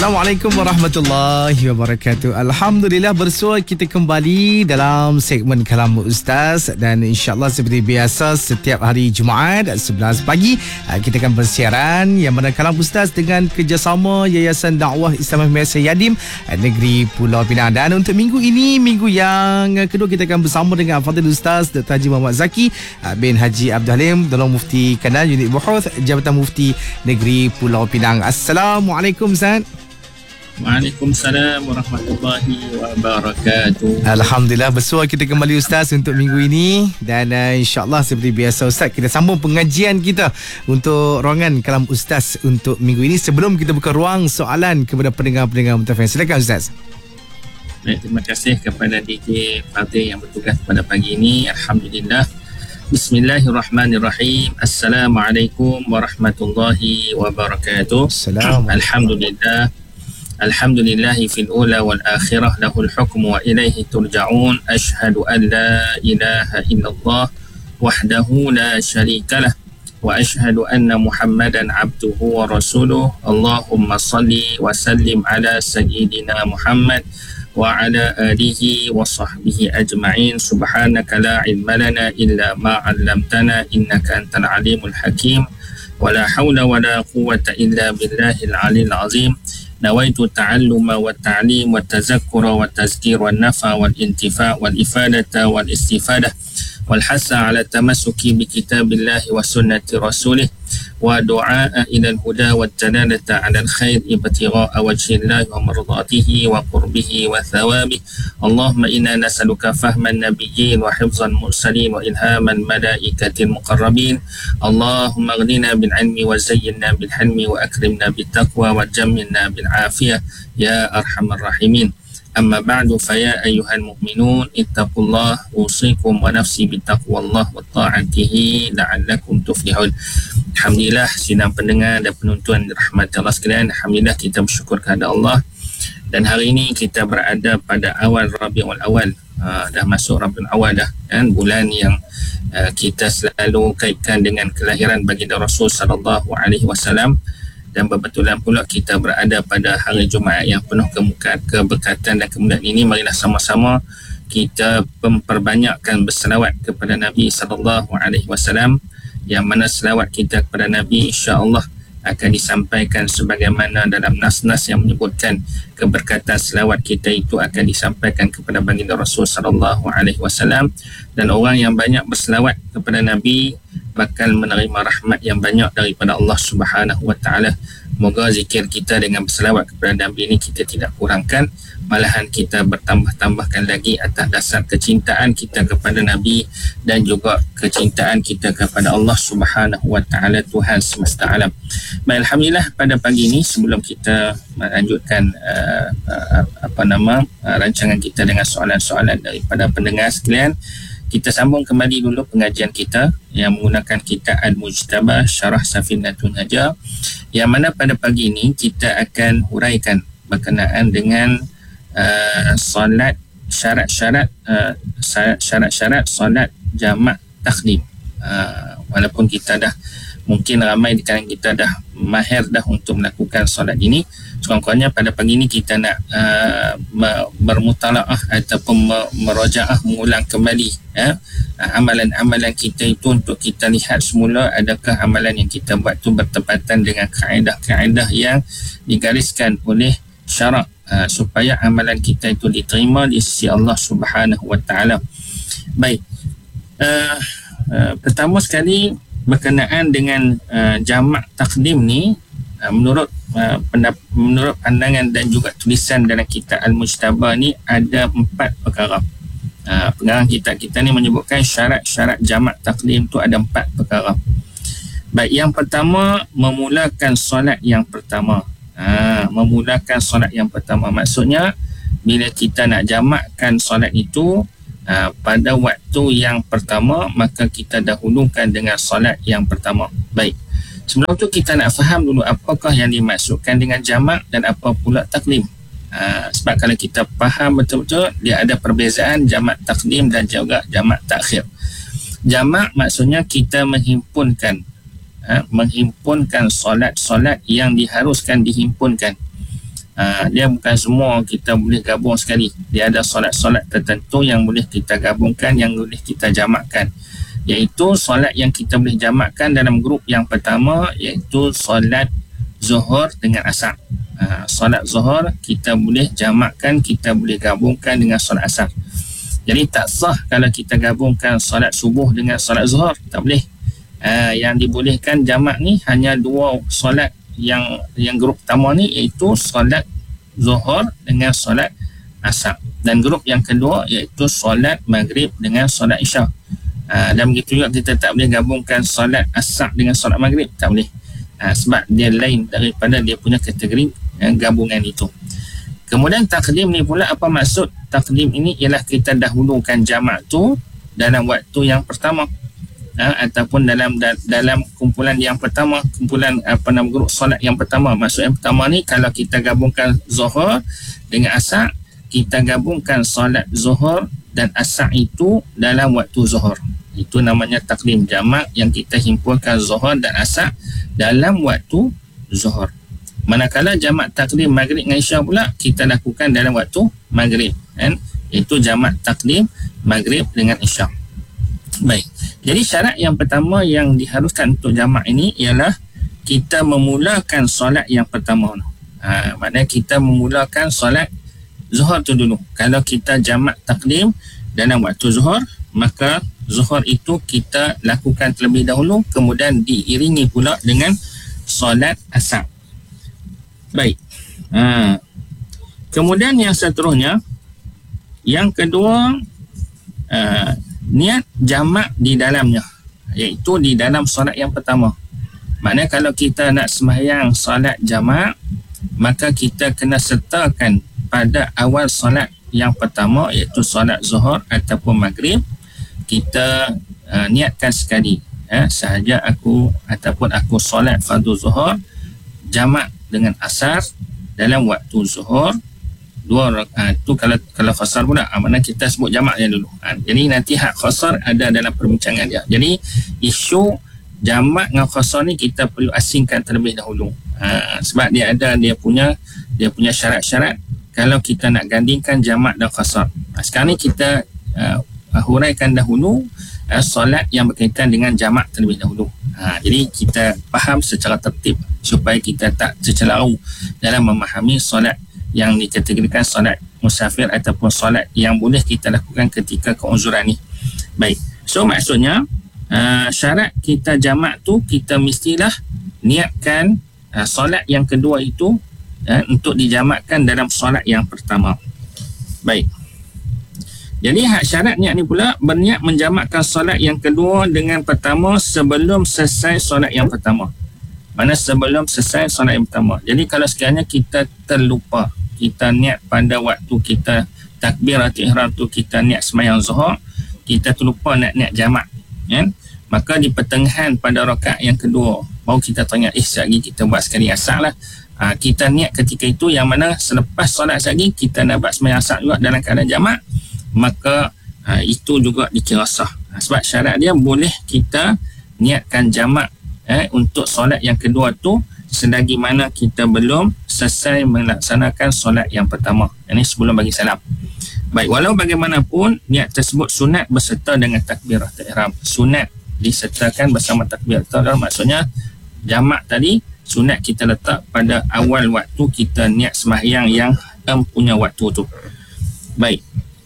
Assalamualaikum warahmatullahi wabarakatuh. Alhamdulillah, bersua kita kembali dalam segmen Kalam Ustaz, dan insyaAllah seperti biasa setiap hari Jumaat 11 pagi kita akan bersiaran yang mana Kalam Ustaz dengan kerjasama Yayasan Dakwah Islam Malaysia Yadim Negeri Pulau Pinang. Dan untuk minggu ini, minggu yang kedua, kita akan bersama dengan Fadil Ustaz Dr. Haji Muhammad Zaki bin Haji Abdul Halim, Dalam Mufti Kanal Unit Buhuth Jabatan Mufti Negeri Pulau Pinang. Assalamualaikum Ustaz. Waalaikumsalam warahmatullahi wabarakatuh. Alhamdulillah, bersua kita kembali Ustaz untuk minggu ini. Dan insyaAllah seperti biasa Ustaz, kita sambung pengajian kita untuk ruangan Kalam Ustaz untuk minggu ini. Sebelum kita buka ruang soalan kepada pendengar-pendengar Mutafahim, silakan Ustaz. Baik, terima kasih kepada DJ Fadil yang bertugas pada pagi ini. Alhamdulillah. Bismillahirrahmanirrahim. Assalamualaikum warahmatullahi wabarakatuh. Alhamdulillah. Alhamdulillahi fil ula wal akhirah lahul hukmu wa ilaihi turja'un. Ashhadu an la ilaha illallah wahdahu la syarikalah wa ashhadu anna Muhammadan abduhu wa rasuluh. Allahumma salli wa sallim ala sayyidina Muhammad wa ala alihi wa sahbihi ajma'in. Subhanaka la ilma lana illa ma 'allamtana innaka antal alimul hakim. Wa la hawla wa la quwwata illa billahil aliyil azim. Nawaitu ta'alluma wa ta'lim wa tazakkura wa tazkir wa nafa wal intifa wal ifadata wal istifadah wal hasa ala tamassuki bi kitabillahi wa sunnati rasulih wa du'aa ila al-huda wa talalata ala al-khair ibtigha'a wajhillahi wa mardatihi wa qurbihi wa thawabih. Allahumma inna nas'aluka fahman nabiyyin wa hifzan mursalin wa ilhaman malaikatil muqarrabin. Allahumma aghnina bil ilmi wa zayyinna bil hilmi wa akrimna bit taqwa wa jammilna bil afiyah ya arhamar rahimin. Amma ba'du, faya ayyuhal mu'minun ittaqullah usikum wa nafsi bittaqwallah wa ta'atihi la'allakum tuflihun. Alhamdulillah, sidang pendengar dan penonton rahmat Allah sekalian, alhamdulillah kita bersyukur kepada Allah. Dan hari ini kita berada pada awal Rabiul Awal. Dah masuk Rabiul Awal dah, kan, bulan yang kita selalu kaitkan dengan kelahiran baginda Rasul sallallahu alaihi wasallam. Dan kebetulan pula kita berada pada hari Jumaat yang penuh keberkatan dan kemuliaan ini. Marilah sama-sama kita memperbanyakkan berselawat kepada Nabi SAW, yang mana selawat kita kepada Nabi insya-Allah akan disampaikan sebagaimana dalam nas-nas yang menyebutkan keberkatan selawat kita itu akan disampaikan kepada baginda Rasul SAW. Dan orang yang banyak berselawat kepada Nabi bakal menerima rahmat yang banyak daripada Allah Subhanahu wa taala. Moga zikir kita dengan berselawat kepada Nabi ini kita tidak kurangkan, malahan kita bertambah-tambahkan lagi atas dasar kecintaan kita kepada Nabi dan juga kecintaan kita kepada Allah Subhanahu wa taala, Tuhan semesta alam. Baik, alhamdulillah, pada pagi ini sebelum kita melanjutkan rancangan kita dengan soalan-soalan daripada pendengar sekalian, kita sambung kembali dulu pengajian kita yang menggunakan kitab Al-Mujtabah Syarah Safinatun Najah, yang mana pada pagi ini kita akan huraikan berkenaan dengan syarat-syarat solat jamak takdim. Walaupun kita dah, mungkin ramai di kalangan kita dah mahir dah untuk melakukan solat ini, sekurang-kurangnya pada pagi ini kita nak bermutalaah ataupun merajaah, mengulang kembali amalan-amalan kita itu untuk kita lihat semula adakah amalan yang kita buat itu bertepatan dengan kaedah-kaedah yang digariskan oleh syarak, supaya amalan kita itu diterima di sisi Allah Subhanahu wa taala. Baik, pertama sekali berkenaan dengan jamak takdim ni, menurut pandangan dan juga tulisan dalam kitab Al-Mujtabah ni ada 4 perkara. Pengarang kita ni menyebutkan syarat-syarat jamak takdim tu ada 4 perkara. Baik, yang pertama, memulakan solat yang pertama. Memulakan solat yang pertama maksudnya bila kita nak jamakkan solat itu pada waktu yang pertama, maka kita dahulukan dengan solat yang pertama. Baik, sebelum tu kita nak faham dulu apakah yang dimaksudkan dengan jamak dan apa pula takdim. Sebab kalau kita faham betul-betul, dia ada perbezaan jamak takdim dan juga jamak takhir. Jamak maksudnya kita menghimpunkan solat-solat yang diharuskan dihimpunkan. Dia bukan semua kita boleh gabung sekali. Dia ada solat-solat tertentu yang boleh kita gabungkan, yang boleh kita jamakkan, iaitu solat yang kita boleh jamakkan dalam grup yang pertama, iaitu solat Zuhur dengan Asar. Solat Zuhur kita boleh jamakkan, kita boleh gabungkan dengan solat Asar. Jadi tak sah kalau kita gabungkan solat subuh dengan solat Zuhur, tak boleh. Yang dibolehkan jamak ni hanya dua solat yang grup pertama ni, iaitu solat Zuhur dengan solat Asar, dan grup yang kedua iaitu solat Maghrib dengan solat Isya. Dan begitu juga kita tak boleh gabungkan solat Asar dengan solat Maghrib, tak boleh. Sebab dia lain daripada dia punya kategori gabungan itu. Kemudian takdim ni pula, apa maksud takdim ini? Ialah kita dahulukan jamak tu dalam waktu yang pertama, ataupun dalam kumpulan yang pertama, kumpulan grup solat yang pertama. Maksud yang pertama ni, kalau kita gabungkan Zuhur dengan Asar, kita gabungkan solat Zuhur dan Asar itu dalam waktu Zuhur. Itu namanya takdim, jamak yang kita himpunkan Zuhur dan Asar dalam waktu Zuhur. Manakala jamak takdim Maghrib dengan Isya pula, kita lakukan dalam waktu Maghrib, kan? Itu jamak takdim Maghrib dengan Isya. Baik, jadi syarat yang pertama yang diharuskan untuk jamak ini ialah kita memulakan solat yang pertama. Maknanya kita memulakan solat Zuhur tu dulu. Kalau kita jamak takdim dalam waktu Zuhur, maka Zuhur itu kita lakukan terlebih dahulu, kemudian diiringi pula dengan solat Asar. Baik. Kemudian yang seterusnya, yang kedua, niat jamak di dalamnya, iaitu di dalam solat yang pertama. Maknanya kalau kita nak sembahyang solat jamak, maka kita kena sertakan pada awal solat yang pertama, iaitu solat Zuhur ataupun Maghrib, kita niatkan sekali, sahaja aku solat fardu Zuhur jamak dengan Asar dalam waktu Zuhur 2 rakaat. Tu kalau khasar pula, maknanya kita sebut jamaknya dulu. Jadi nanti hak khasar ada dalam perbincangan dia. Jadi isu jamak dengan khasar ni kita perlu asingkan terlebih dahulu. Sebab dia punya syarat-syarat kalau kita nak gandingkan jamak dan khasar. Sekarang ni kita huraikan dahulu solat yang berkaitan dengan jamak terlebih dahulu. Jadi kita faham secara tertib supaya kita tak tercelaru dalam memahami solat yang dikategorikan solat musafir ataupun solat yang boleh kita lakukan ketika keunzuran ni. Baik, so maksudnya syarat kita jamak tu, kita mestilah niatkan solat yang kedua itu untuk dijamakkan dalam solat yang pertama. Baik, jadi hak syarat niat ni pula berniat menjamakkan solat yang kedua dengan pertama sebelum selesai solat yang pertama. Mana sebelum selesai solat yang pertama. Jadi kalau sekiranya kita terlupa, kita niat pada waktu kita takbiratul ihram tu, kita niat sembahyang Zuhur, kita terlupa nak niat jamak, kan? Maka di pertengahan pada rakaat yang kedua baru kita teringat, sekejap lagi kita buat sekali Asar lah. Kita niat ketika itu, yang mana selepas solat sekejap lagi kita nak buat sembahyang Asar juga dalam keadaan jamak, maka itu juga dikira sah. Sebab syarat dia boleh kita niatkan jamak untuk solat yang kedua tu selagi mana kita belum selesai melaksanakan solat yang pertama. Ini sebelum bagi salam. Baik, walau bagaimanapun niat tersebut sunat berserta dengan takbiratul ihram. Sunat disertakan bersama takbiratul ihram, maksudnya jamak tadi sunat kita letak pada awal waktu kita niat sembahyang yang punya waktu tu. Baik.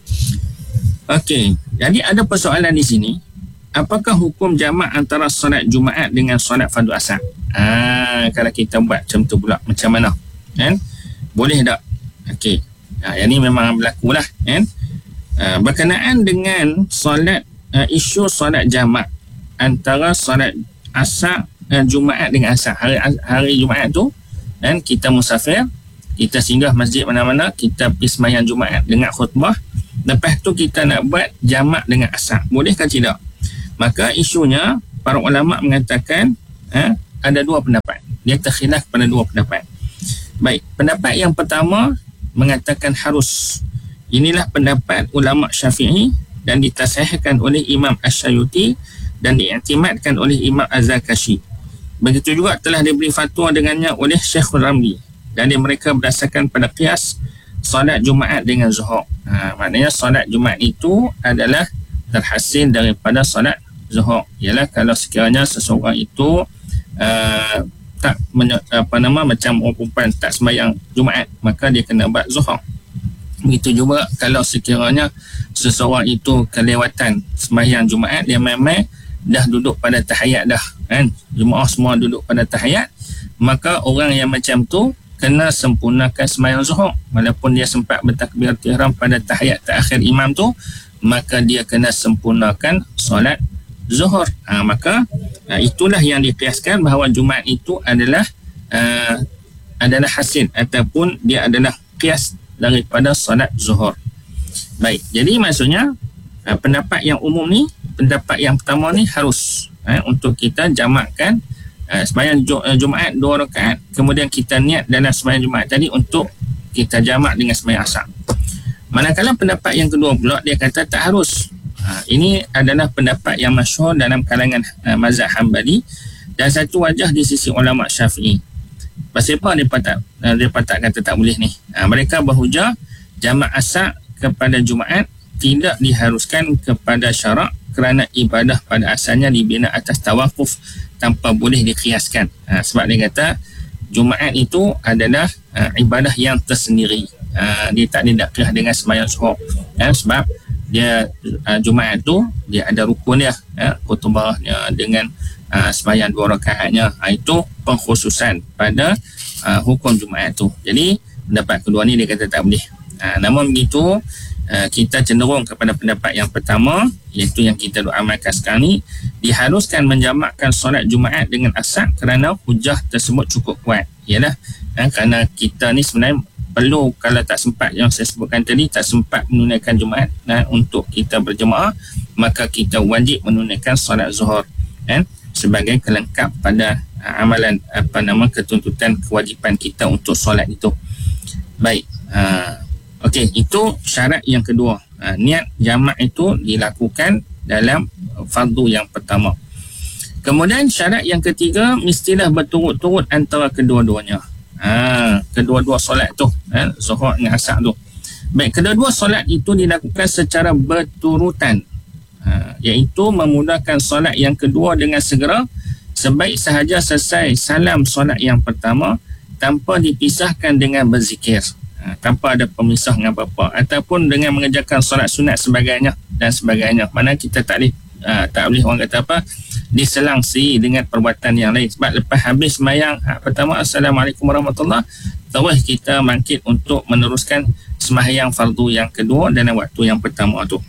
Okey, jadi ada persoalan di sini. Apakah hukum jamak antara solat Jumaat dengan solat fardu Asar? Kalau kita buat macam tu pula, macam mana? Kan? Boleh tak? Okey. Yang ni memang berlaku lah, kan? Berkenaan dengan solat, isu solat jamak antara solat Asar dan Jumaat dengan Asar. Hari Jumaat tu, kan, kita musafir, kita singgah masjid mana-mana, kita pergi sembahyang Jumaat dengan khutbah, lepas tu kita nak buat jamak dengan Asar. Bolehkah tidak? Maka isunya para ulama mengatakan ada dua pendapat. Dia terkhilaf pada dua pendapat. Baik, pendapat yang pertama mengatakan harus. Inilah pendapat ulama Syafi'i dan ditasahihkan oleh Imam Asy-Syayuti dan diiktimadkan oleh Imam Az-Zarkashi. Begitu juga telah diberi fatwa dengannya oleh Syekhul Ramli. dari mereka berdasarkan pada qiyas solat Jumaat dengan Zuhur. Maknanya solat Jumaat itu adalah terhasil daripada solat Zuhur. Ialah kalau sekiranya seseorang itu tak macam orang perempuan tak sembahyang Jumaat, maka dia kena buat Zuhur. Begitu juga kalau sekiranya seseorang itu kelewatan sembahyang Jumaat, dia memang dah duduk pada tahiyat dah kan, jemaah semua duduk pada tahiyat, maka orang yang macam tu kena sempurnakan sembahyang Zuhur. Walaupun dia sempat bertakbiratul ihram pada tahiyat terakhir imam tu, maka dia kena sempurnakan solat Zuhur. Maka itulah yang dikiaskan bahawa Jumaat itu adalah hasil ataupun dia adalah kias daripada solat Zuhur. Baik, jadi maksudnya pendapat yang umum ni, pendapat yang pertama ni harus untuk kita jamakkan sembahyang Jumaat 2 rakaat, kemudian kita niat dalam sembahyang Jumaat tadi untuk kita jamak dengan sembahyang Asar. Manakala pendapat yang kedua pula, dia kata tak harus. Ini adalah pendapat yang masyhur dalam kalangan mazhab Hambali dan satu wajah di sisi ulama Syafi'i. Pasal apa dia tak kata tak boleh ni? Mereka berhujah jamak Asar kepada Jumaat tidak diharuskan kepada syarak kerana ibadah pada asalnya dibina atas tawakuf tanpa boleh dikiaskan. Sebab dia kata Jumaat itu adalah ibadah yang tersendiri. Dia tak didaklah dengan sembahyang Zuhur. Sebab dia Jumaat tu dia ada rukun dia, khutbahnya dengan sembahyang 2 rakaatnya. Itu pengkhususan pada hukum Jumaat tu. Jadi pendapat kedua ni dia kata tak boleh. Namun begitu kita cenderung kepada pendapat yang pertama, iaitu yang kita amalkan sekarang ni, diharuskan menjamakkan solat Jumaat dengan Asar kerana hujah tersebut cukup kuat. Ialah kerana kita ni sebenarnya perlu, kalau tak sempat yang saya sebutkan tadi, tak sempat menunaikan Jumaat untuk kita berjemaah, maka kita wajib menunaikan solat Zuhur sebagai kelengkap pada amalan ketuntutan kewajipan kita untuk solat itu. Baik, okey, itu syarat yang kedua. Niat jamak itu dilakukan dalam fardu yang pertama. Kemudian syarat yang ketiga, mestilah berturut-turut antara kedua-duanya. Kedua-dua solat tu, Zuhur dengan Asar tu. Baik, kedua-dua solat itu dilakukan secara berturutan, iaitu memudahkan solat yang kedua dengan segera, sebaik sahaja selesai salam solat yang pertama tanpa dipisahkan dengan berzikir, tanpa ada pemisah dengan apa-apa, ataupun dengan mengerjakan solat sunat sebagainya dan sebagainya. Mana kita tak boleh orang kata apa, diselangsi dengan perbuatan yang lain. Sebab lepas habis sembahyang pertama Assalamualaikum warahmatullahi, terus kita bangkit untuk meneruskan sembahyang fardu yang kedua dalam waktu yang pertama tu.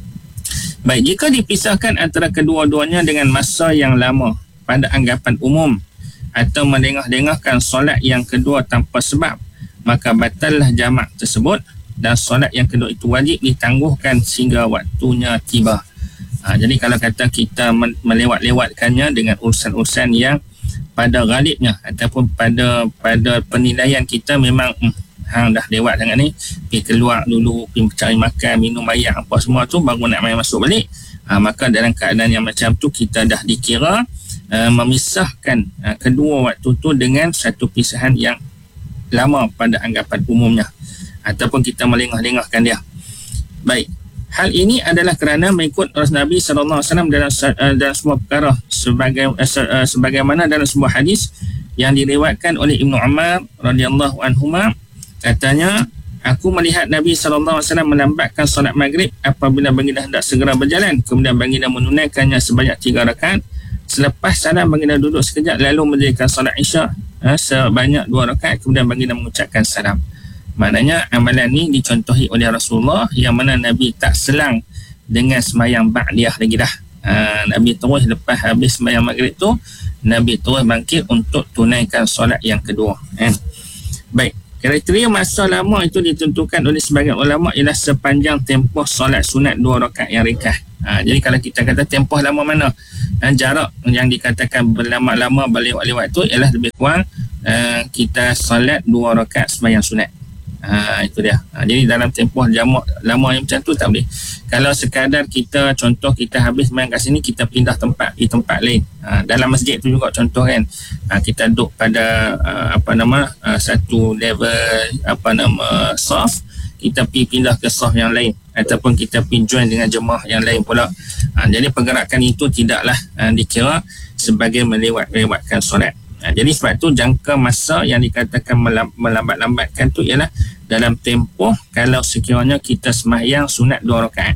Baik, jika dipisahkan antara kedua-duanya dengan masa yang lama pada anggapan umum, atau melengah-lengahkan solat yang kedua tanpa sebab, maka batallah jamak tersebut dan solat yang kedua itu wajib ditangguhkan sehingga waktunya tiba. Jadi kalau kata kita melewat-lewatkannya dengan urusan-urusan yang pada ghalibnya ataupun pada penilaian kita memang hang dah lewat sangat ni, pergi keluar dulu, pergi cari makan, minum air apa semua tu, baru nak main masuk balik, maka dalam keadaan yang macam tu kita dah dikira memisahkan kedua waktu tu dengan satu pisahan yang lama pada anggapan umumnya, ataupun kita melengah-lengahkan dia. Baik, hal ini adalah kerana mengikut Nabi SAW dalam semua perkara, sebagaimana dalam sebuah hadis yang diriwayatkan oleh Ibnu Umar radhiyallahu anhuma, katanya, aku melihat Nabi SAW melambatkan solat maghrib apabila baginda hendak segera berjalan, kemudian baginda menunaikannya sebanyak 3 rakaat. Selepas salam baginda duduk sekejap, lalu mendirikan solat isyak sebanyak 2 rakaat, kemudian baginda mengucapkan salam. Maknanya amalan ni dicontohi oleh Rasulullah, yang mana Nabi tak selang dengan sembahyang ba'diyah lagi dah. Nabi terus lepas habis sembahyang maghrib tu, Nabi terus bangkit untuk tunaikan solat yang kedua. Baik, kriteria masa lama itu ditentukan oleh sebagian ulama ialah sepanjang tempoh solat sunat 2 rakaat yang ringkas. Jadi kalau kita kata tempoh lama mana, jarak yang dikatakan berlama-lama berlewat-lewat tu ialah lebih kurang kita solat 2 rakaat sembahyang sunat. Itu dia. Jadi dalam tempoh jamak lama yang macam tu tak boleh. Kalau sekadar kita, contoh kita habis main kat sini, kita pindah tempat di tempat lain. Dalam masjid tu juga contoh kan. Kita duduk pada satu level saf, kita pergi pindah ke saf yang lain, ataupun kita pergi join dengan jemaah yang lain pula. Jadi pergerakan itu tidaklah dikira sebagai melewatkan solat. Jadi sebab tu jangka masa yang dikatakan melambat-lambatkan tu ialah dalam tempoh kalau sekiranya kita sembahyang sunat 2 rakaat.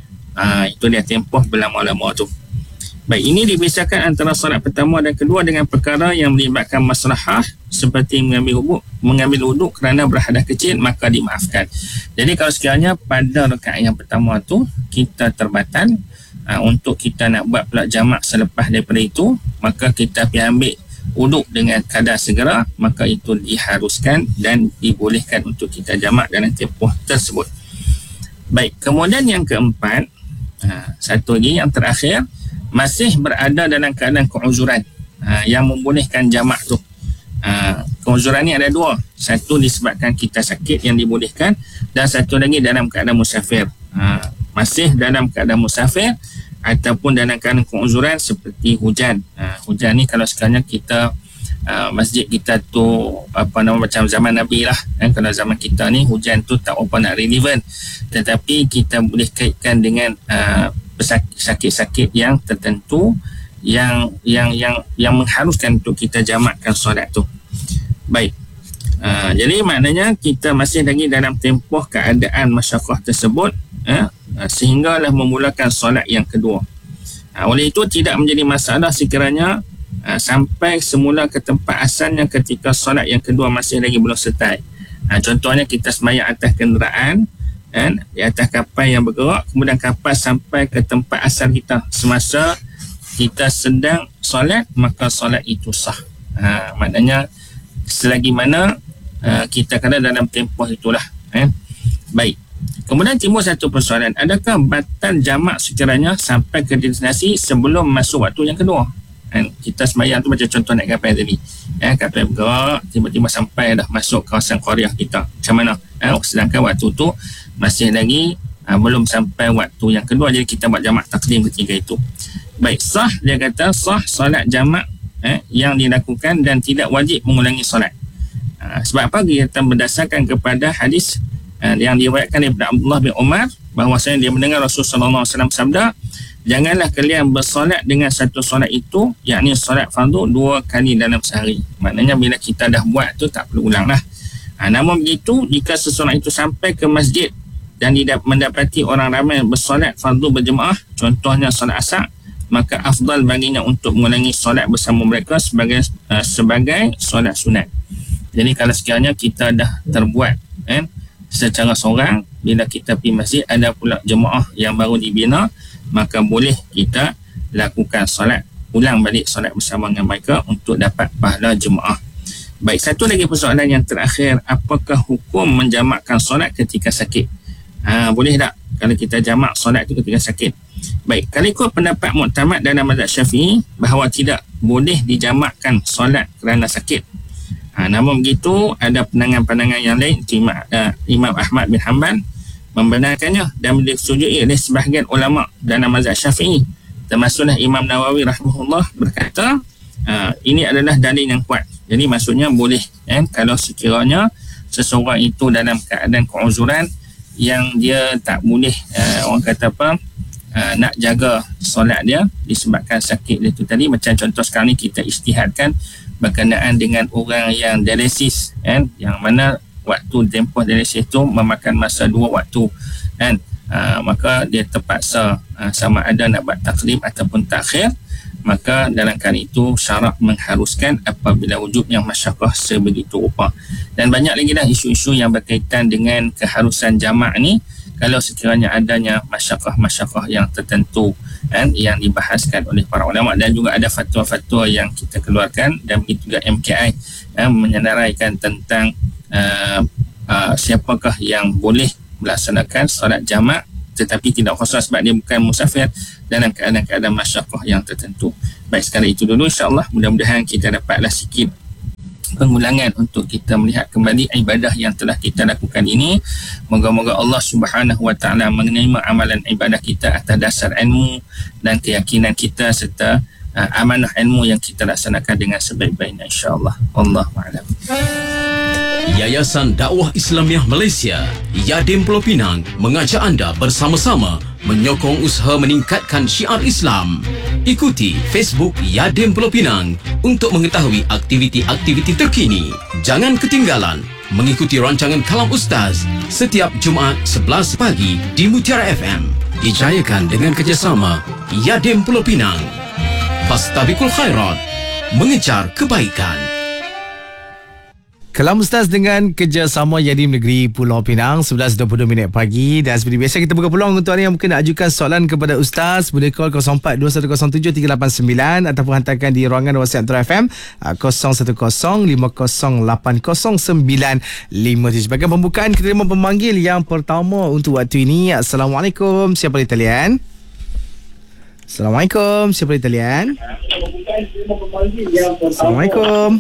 Itu dia tempoh berlama-lama tu. Baik, ini dipisahkan antara solat pertama dan kedua dengan perkara yang melibatkan maslahah seperti mengambil wuduk kerana berhadas kecil, maka dimaafkan. Jadi kalau sekiranya pada rakaat yang pertama tu kita terbatan untuk kita nak buat pula jamak selepas daripada itu, maka kita pergi ambil wuduk dengan kadar segera, maka itu diharuskan dan dibolehkan untuk kita jamak dalam tempoh tersebut. Baik, kemudian yang keempat, satu lagi yang terakhir, masih berada dalam keadaan keuzuran yang membolehkan jamak tu. Keuzuran ni ada 2. Satu disebabkan kita sakit yang dibolehkan, dan satu lagi dalam keadaan musafir. Masih dalam keadaan musafir ataupun dalam keadaan keuzuran seperti hujan. Hujan ni kalau sekiranya kita masjid kita tu macam zaman Nabi lah, kalau zaman kita ni hujan tu tak apa nak relevant, tetapi kita boleh kaitkan dengan sakit-sakit yang tertentu yang mengharuskan untuk kita jamakkan solat tu. Baik, jadi maknanya kita masih lagi dalam tempoh keadaan masyarakat tersebut, sehinggalah memulakan solat yang kedua. Oleh itu tidak menjadi masalah sekiranya sampai semula ke tempat asalnya ketika solat yang kedua masih lagi belum selesai. Contohnya kita sembahyang atas kenderaan, di atas kapal yang bergerak, kemudian kapal sampai ke tempat asal kita semasa kita sedang solat, maka solat itu sah. Maknanya selagi mana kita kena dalam tempoh itulah. Baik, kemudian timbul satu persoalan, adakah batal jamak sekiranya sampai ke destinasi sebelum masuk waktu yang kedua? Kita sembahyang tu macam contoh naik kapal tadi, kapal bergerak, tiba-tiba sampai dah masuk kawasan Korea kita, macam mana? Sedangkan waktu tu masih lagi belum sampai waktu yang kedua, jadi kita buat jamak takdim ketiga itu. Baik, sah, dia kata sah solat jamak yang dilakukan dan tidak wajib mengulangi solat. Sebab apa? Kita berdasarkan kepada hadis yang diriwayatkan daripada Abdullah bin Umar, bahawasanya dia mendengar Rasulullah SAW sabda, janganlah kalian bersolat dengan satu solat itu, yakni solat fardu 2 kali dalam sehari. Maknanya bila kita dah buat tu tak perlu ulang lah. Namun begitu, jika seseorang itu sampai ke masjid dan mendapati orang ramai bersolat fardu berjemaah, contohnya solat asar, maka afdal baginya untuk mengulangi solat bersama mereka sebagai solat sunat. Jadi kalau sekiranya kita dah terbuat secara seorang, bila kita pergi masjid ada pula jemaah yang baru dibina, maka boleh kita lakukan solat, ulang balik solat bersama dengan mereka untuk dapat pahala jemaah. Baik, satu lagi persoalan yang terakhir, apakah hukum menjamakkan solat ketika sakit? Boleh tak kalau kita jamak solat itu ketika sakit? Baik, kalau ikut pendapat muktamad dalam mazhab Syafi'i, bahawa tidak boleh dijamakkan solat kerana sakit. Namun begitu, ada pandangan-pandangan yang lain, Imam Ahmad bin Hanbal membenarkannya dan disetujui oleh sebahagian ulama dalam mazhab Syafi'i, termasuklah Imam Nawawi rahimahullah berkata ini adalah dalil yang kuat. Jadi maksudnya boleh kalau sekiranya seseorang itu dalam keadaan keuzuran yang dia tak boleh orang kata nak jaga solat dia disebabkan sakit dia tu tadi. Macam contoh sekarang ni kita ijtihadkan berkenaan dengan orang yang dialisis, yang mana waktu tempoh dialisis tu memakan masa 2 waktu, maka dia terpaksa sama ada nak buat takdim ataupun takhir. Maka dalam kali itu syarak mengharuskan apabila wujudnya masyaqqah sebegitu rupa. Dan banyak lagi dah isu-isu yang berkaitan dengan keharusan jamak ni kalau sekiranya adanya masyaqqah yang tertentu yang dibahaskan oleh para ulama, dan juga ada fatwa-fatwa yang kita keluarkan, dan begitu juga MKI menyenaraikan tentang siapakah yang boleh melaksanakan solat jamak tetapi tidak khusus sebab dia bukan musafir dalam keadaan masyaqqah yang tertentu. Baik, sekali itu dulu, insyaAllah mudah-mudahan kita dapatlah sikit pengulangan untuk kita melihat kembali ibadah yang telah kita lakukan ini. Moga-moga Allah Subhanahu Wa Taala menerima amalan ibadah kita atas dasar ilmu dan keyakinan kita serta amanah ilmu yang kita laksanakan dengan sebaik-baiknya, insya-Allah. Wallahu a'lam. Yayasan Dakwah Islamiah Malaysia, Yadim Pulau Pinang mengajak anda bersama-sama menyokong usaha meningkatkan syiar Islam. Ikuti Facebook Yadim Pulau Pinang untuk mengetahui aktiviti-aktiviti terkini. Jangan ketinggalan mengikuti rancangan Kalam Ustaz setiap Jumaat 11 pagi di Mutiara FM. Dijayakan dengan kerjasama Yadim Pulau Pinang. Fastabiqul khairat, mengejar kebaikan. Kalam Ustaz dengan kerjasama Yadim Negeri Pulau Pinang 11.22 pagi. Dan seperti biasa kita buka peluang untuk anda yang mungkin nak ajukan soalan kepada Ustaz. Boleh call 042107 389 ataupun hantarkan di ruangan WhatsApp Antara FM 0105080957. Sebagai pembukaan kita terima pemanggil yang pertama untuk waktu ini. Assalamualaikum, siapa di talian? Assalamualaikum, siapa di talian? Assalamualaikum.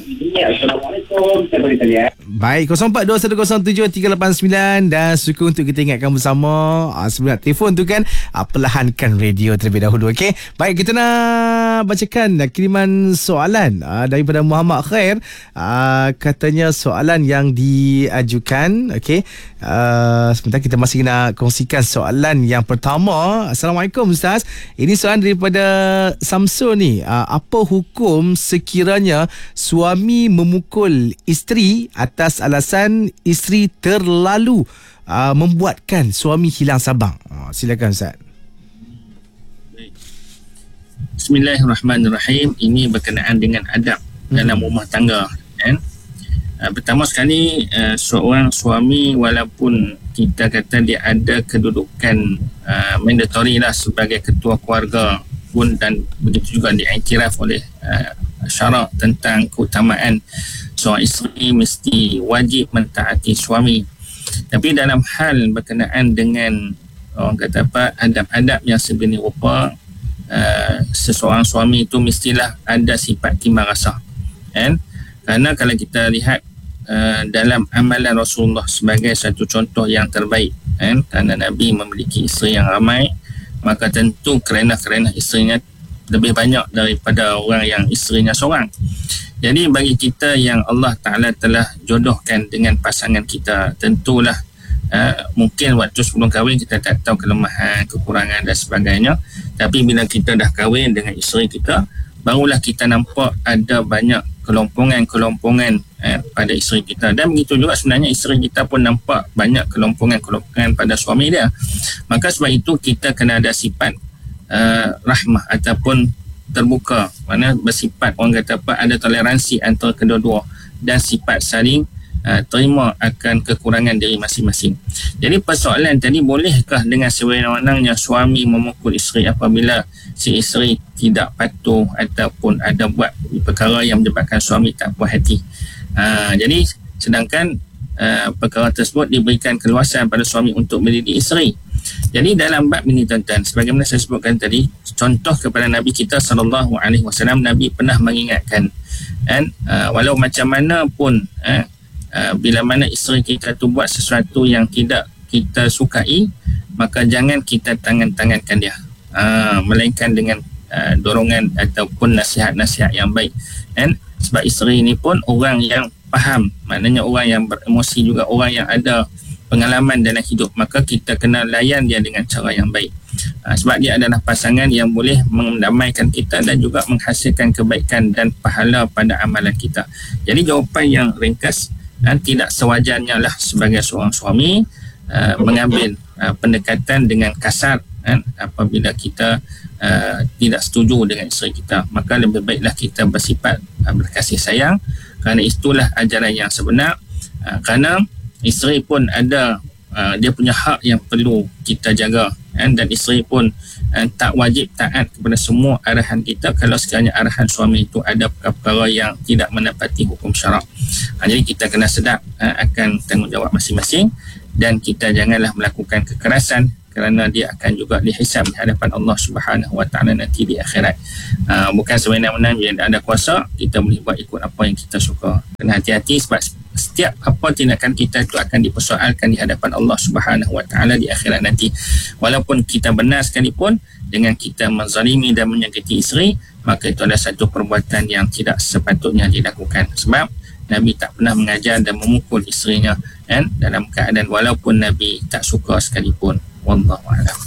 Baik, 042107 389 dan suka untuk kita ingatkan bersama sebelum nak telefon tu kan perlahankan radio terlebih dahulu, okey. Baik, kita nak bacakan kiriman soalan daripada Muhammad Khair. Katanya soalan yang diajukan, okey. Sebentar, kita masih nak kongsikan soalan yang pertama. Assalamualaikum Ustaz. Ini soalan daripada Samsul ni. Apa hukum sekiranya suami memukul isteri atas alasan isteri terlalu membuatkan suami hilang sabang? Silakan Ustaz. Bismillahirrahmanirrahim. Ini berkenaan dengan adab dalam rumah tangga, kan? Pertama sekali, seorang suami walaupun kita kata dia ada kedudukan mandatory lah sebagai ketua keluarga pun, dan begitu juga diiktiraf oleh syarak tentang keutamaan seorang isteri mesti wajib mentaati suami. Tapi dalam hal berkenaan dengan orang kata apa, adab-adab yang sebenarnya rupa, seseorang suami itu mestilah ada sifat timbang rasa, kan? Kerana kalau kita lihat dalam amalan Rasulullah sebagai satu contoh yang terbaik, kan? Kerana Nabi memiliki isteri yang ramai, maka tentu kerana isterinya lebih banyak daripada orang yang isterinya seorang. Jadi bagi kita yang Allah Ta'ala telah jodohkan dengan pasangan kita, tentulah mungkin waktu sebelum kahwin kita tak tahu kelemahan, kekurangan dan sebagainya. Tapi bila kita dah kahwin dengan isteri kita, barulah kita nampak ada banyak kelompongan pada isteri kita. Dan begitu juga sebenarnya isteri kita pun nampak banyak kelompongan pada suami dia. Maka sebab itu kita kena ada sifat rahmah ataupun terbuka, mana bersifat orang kata apa, ada toleransi antara kedua-dua dan sifat saling terima akan kekurangan diri masing-masing. Jadi persoalan tadi, bolehkah dengan sewenang-wenangnya suami memukul isteri apabila si isteri tidak patuh ataupun ada buat perkara yang menyebabkan suami tak puas hati? Jadi sedangkan perkara tersebut diberikan keluasan pada suami untuk mendidik isteri. Jadi dalam bab ini tuan-tuan, sebagaimana saya sebutkan tadi, contoh kepada Nabi kita SAW, Nabi pernah mengingatkan, dan walau macam mana pun bila mana isteri kita tu buat sesuatu yang tidak kita sukai, maka jangan kita tangan-tangankan dia, melainkan dengan dorongan ataupun nasihat-nasihat yang baik. Dan sebab isteri ini pun orang yang faham, maknanya orang yang beremosi juga, orang yang ada pengalaman dalam hidup, maka kita kena layan dia dengan cara yang baik. Sebab dia adalah pasangan yang boleh mendamaikan kita dan juga menghasilkan kebaikan dan pahala pada amalan kita. Jadi jawapan yang ringkas, tidak sewajarnya lah sebagai seorang suami mengambil pendekatan dengan kasar apabila kita tidak setuju dengan isteri kita. Maka lebih baiklah kita bersifat berkasih sayang, kerana itulah ajaran yang sebenar. Kerana isteri pun ada dia punya hak yang perlu kita jaga, dan isteri pun tak wajib taat kepada semua arahan kita kalau sekiranya arahan suami itu ada perkara yang tidak menepati hukum syarak. Jadi kita kena sedar akan tanggungjawab masing-masing, dan kita janganlah melakukan kekerasan kerana dia akan juga dihisab di hadapan Allah Subhanahu Wa Taala nanti di akhirat. Bukan sebenarnya bila ada kuasa kita boleh buat ikut apa yang kita suka. Kena hati-hati sebab setiap apa tindakan kita itu akan dipersoalkan di hadapan Allah Subhanahu Wa Taala di akhirat nanti. Walaupun kita benar sekalipun, dengan kita menzalimi dan menyakiti isteri, maka itu adalah satu perbuatan yang tidak sepatutnya dilakukan. Sebab Nabi tak pernah mengajar dan memukul isterinya, kan, dalam keadaan walaupun Nabi tak suka sekalipun. Wallahu a'lam.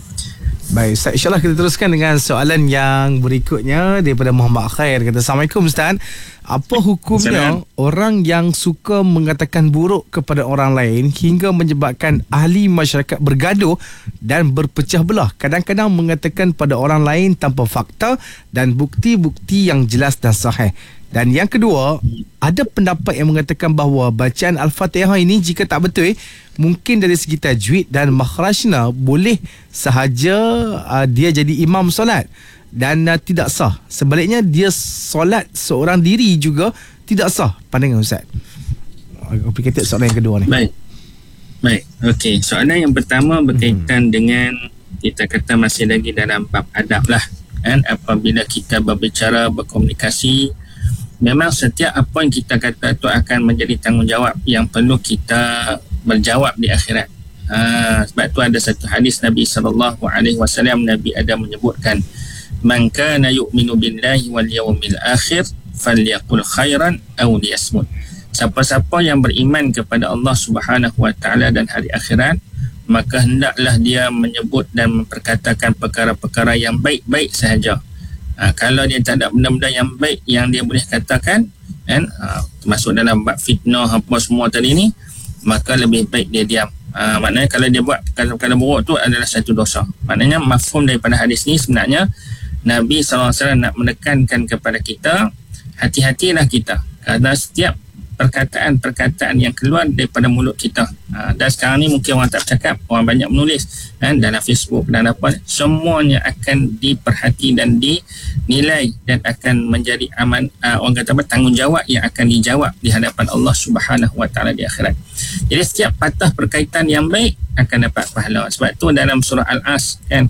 Baik Ustaz, insyaAllah kita teruskan dengan soalan yang berikutnya daripada Muhammad Khair. Kata, Assalamualaikum Ustaz, apa hukumnya orang yang suka mengatakan buruk kepada orang lain hingga menyebabkan ahli masyarakat bergaduh dan berpecah belah, kadang-kadang mengatakan pada orang lain tanpa fakta dan bukti-bukti yang jelas dan sahih? Dan yang kedua, ada pendapat yang mengatakan bahawa bacaan Al-Fatihah ini jika tak betul, mungkin dari segi tajwid dan makhrajnya boleh sahaja dia jadi imam solat dan tidak sah. Sebaliknya dia solat seorang diri juga tidak sah. Pandangan Ustaz. Complicated soalan yang kedua ni. Baik. Okey, soalan yang pertama berkaitan dengan, kita kata masih lagi dalam bab adab lah, kan? Apabila kita berbicara, berkomunikasi, memang setiap apa yang kita kata itu akan menjadi tanggungjawab yang perlu kita berjawab di akhirat. Sebab tu ada satu hadis Nabi SAW, Nabi ada menyebutkan, man kana yu'minu billahi wal yawmil akhir falyaqul khairan aw liyasmut. Siapa-siapa yang beriman kepada Allah Subhanahu Wa Taala dan hari akhirat, maka hendaklah dia menyebut dan memperkatakan perkara-perkara yang baik-baik sahaja. Kalau dia tak ada benda-benda yang baik yang dia boleh katakan, kan, termasuk dalam bab fitnah apa semua tadi ni, maka lebih baik dia diam. Maknanya kalau dia buat perkara buruk tu adalah satu dosa. Maknanya mafhum daripada hadis ni sebenarnya Nabi SAW nak menekankan kepada kita, hati-hatilah kita kerana setiap perkataan-perkataan yang keluar daripada mulut kita. Dan sekarang ni mungkin orang tak bercakap, orang banyak menulis, kan, dalam Facebook dan apa, semuanya akan diperhati dan dinilai dan akan menjadi orang kata apa, tanggungjawab yang akan dijawab di hadapan Allah Subhanahu Wa Taala di akhirat. Jadi setiap patah perkaitan yang baik akan dapat pahala. Sebab tu dalam surah Al-As, kan,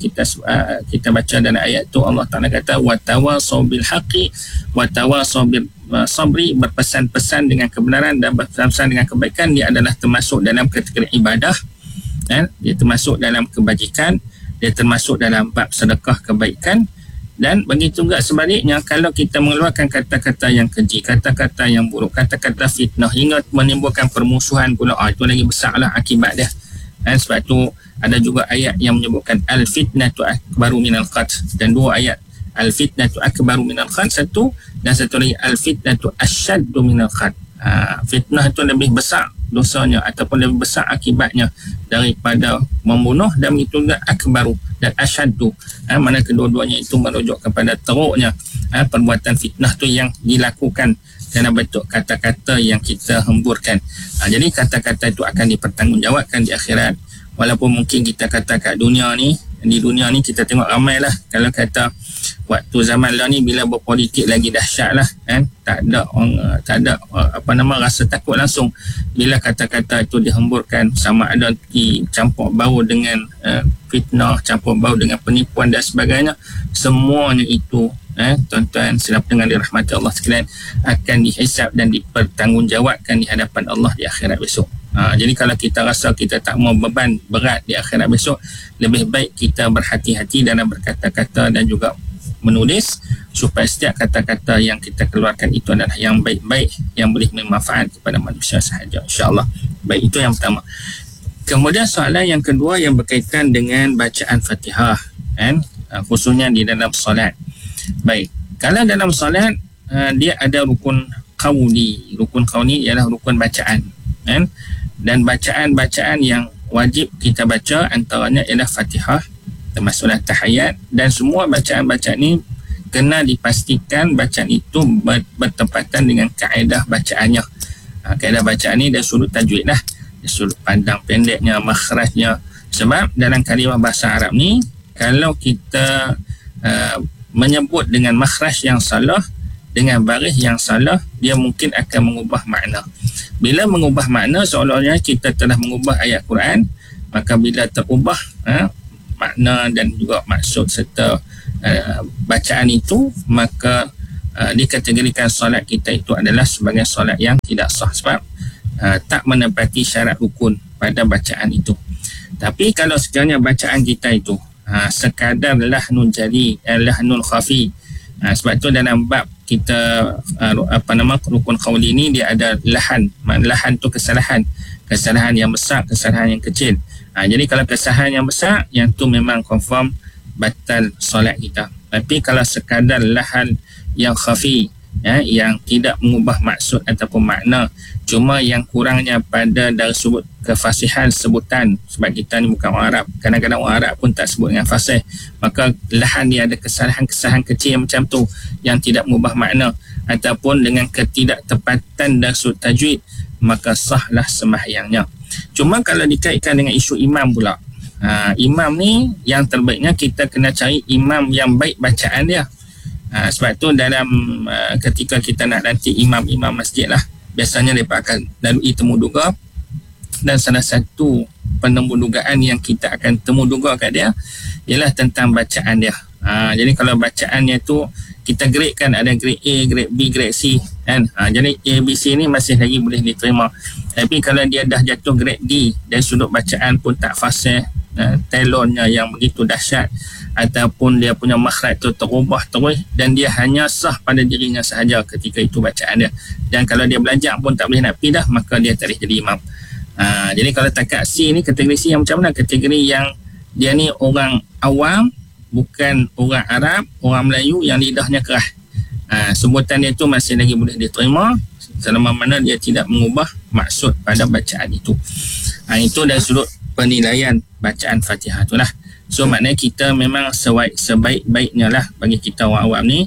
kita baca dalam ayat tu Allah Taala kata wa tawassaw bil haqqi wa tawassaw bil sabri, berpesan-pesan dengan kebenaran dan berpesan dengan kebaikan. Dia adalah termasuk dalam kategori ibadah, kan? Dia termasuk dalam kebajikan, dia termasuk dalam bab sedekah kebaikan. Dan begitu juga sebaliknya, kalau kita mengeluarkan kata-kata yang keji, kata-kata yang buruk, kata-kata fitnah hingga menimbulkan permusuhan pula, itu lagi besarlah akibat dia. Dan sebab tu ada juga ayat yang menyebutkan al-fitnatu akbaru minal qatl, dan dua ayat, al-fitnatu akbaru minal qatl satu, dan satu lagi al-fitnatu asyaddu minal qatl. Fitnah itu lebih besar dosanya ataupun lebih besar akibatnya daripada membunuh, dan itu juga akbaru dan asyaddu, mana kedua-duanya itu merujuk kepada teruknya perbuatan fitnah tu yang dilakukan dalam bentuk kata-kata yang kita hemburkan. Jadi kata-kata itu akan dipertanggungjawabkan di akhirat. Walaupun mungkin kita kata kat dunia ni, di dunia ni kita tengok ramai lah, kalau kata waktu zaman lah ni bila berpolitik lagi dahsyat lah, kan, tak ada rasa takut langsung bila kata-kata itu dihemburkan, sama ada dicampur bau dengan fitnah, campur bau dengan penipuan dan sebagainya. Semuanya itu, tuan-tuan sedang pendengar dirahmati Allah sekalian, akan dihisab dan dipertanggungjawabkan di hadapan Allah di akhirat besok. Jadi kalau kita rasa kita tak mau beban berat di akhirat besok, lebih baik kita berhati-hati dalam berkata-kata dan juga menulis, supaya setiap kata-kata yang kita keluarkan itu adalah yang baik-baik, yang boleh bermanfaat kepada manusia sahaja, insya-Allah. Baik, itu yang pertama. Kemudian soalan yang kedua yang berkaitan dengan bacaan Fatihah, kan, khususnya di dalam solat. Baik, kalau dalam solat dia ada rukun qauli. Rukun qauli ialah rukun bacaan, kan? Dan bacaan-bacaan yang wajib kita baca antaranya ialah Fatihah, termasuklah tahiyat, dan semua bacaan-bacaan ini kena dipastikan bacaan itu bertepatan dengan kaedah bacaannya. Kaedah bacaan ni dari sudut tajwid lah, dari sudut pandang pendeknya, makhrajnya. Sebab dalam kalimah bahasa Arab ni, kalau kita menyebut dengan makhraj yang salah, dengan baris yang salah, dia mungkin akan mengubah makna. Bila mengubah makna, seolah-olah kita telah mengubah ayat Quran, maka bila terubah makna dan juga maksud serta bacaan itu, maka dikategorikan solat kita itu adalah sebagai solat yang tidak sah sebab tak menepati syarat rukun pada bacaan itu. Tapi kalau sekiranya bacaan kita itu sekadar lahnun jali, lahnun khafi, sebab tu dalam bab kita rukun qauli ni dia ada lahan. Lahan tu kesalahan yang besar, kesalahan yang kecil. Jadi kalau kesalahan yang besar, yang tu memang confirm batal solat kita. Tapi kalau sekadar lahan yang khafi, yang tidak mengubah maksud ataupun makna, cuma yang kurangnya pada dari sudut kefasihan sebutan, sebab kita ni bukan orang Arab, kadang-kadang orang Arab pun tak sebut dengan fasih, maka lahan dia ada kesalahan-kesalahan kecil macam tu yang tidak mengubah makna ataupun dengan ketidaktepatan dari sudut tajwid, maka sahlah sembahyangnya. Cuma kalau dikaitkan dengan isu imam pula, imam ni yang terbaiknya kita kena cari imam yang baik bacaan dia. Sebab tu dalam ketika kita nak lantik imam-imam masjid lah, biasanya mereka akan lalui temu duga, dan salah satu penemu dugaan yang kita akan temu duga kat dia ialah tentang bacaan dia. Jadi kalau bacaannya tu kita grade kan, ada grade A, grade B, grade C kan. Jadi A, B, C ni masih lagi boleh diterima. Tapi kalau dia dah jatuh grade D, dari sudut bacaan pun tak fasih, telonnya yang begitu dahsyat, ataupun dia punya makhraj tu terubah terus dan dia hanya sah pada dirinya sahaja ketika itu bacaan dia, dan kalau dia belajar pun tak boleh nak pergi dah, maka dia tak boleh jadi imam. Jadi kalau takat C ni, kategori C yang macam mana? Kategori yang dia ni orang awam, bukan orang Arab, orang Melayu yang lidahnya keras. Sebutan dia tu masih lagi boleh diterima selama mana dia tidak mengubah maksud pada bacaan itu. Itu dari sudut penilaian bacaan Fatihah tu lah. So maknanya kita memang sebaik-baiknya lah bagi kita orang awam ni,